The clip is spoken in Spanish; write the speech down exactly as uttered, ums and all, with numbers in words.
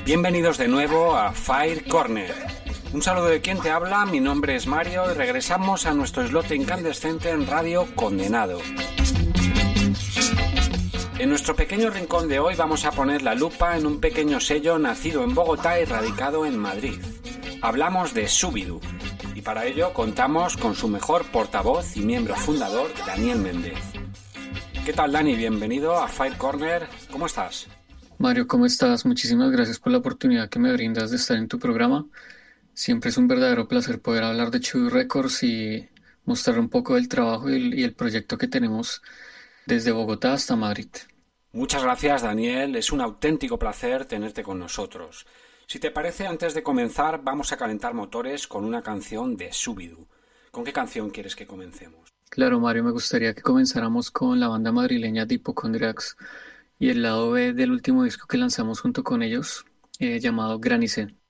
Bienvenidos de nuevo a Fire Corner. Un saludo de quien te habla, mi nombre es Mario y regresamos a nuestro islote incandescente en Radio Condenado. En nuestro pequeño rincón de hoy vamos a poner la lupa en un pequeño sello nacido en Bogotá y radicado en Madrid. Hablamos de Shubidoo y para ello contamos con su mejor portavoz y miembro fundador, Daniel Méndez. ¿Qué tal, Dani? Bienvenido a Fire Corner. ¿Cómo estás? Mario, ¿cómo estás? Muchísimas gracias por la oportunidad que me brindas de estar en tu programa. Siempre es un verdadero placer poder hablar de Shubidoo Records y mostrar un poco del trabajo y el, y el proyecto que tenemos desde Bogotá hasta Madrid. Muchas gracias, Daniel. Es un auténtico placer tenerte con nosotros. Si te parece, antes de comenzar, vamos a calentar motores con una canción de Shubidoo. ¿Con qué canción quieres que comencemos? Claro, Mario, me gustaría que comenzáramos con la banda madrileña The Hypochondriacs y el lado B del último disco que lanzamos junto con ellos, eh, llamado Granicé.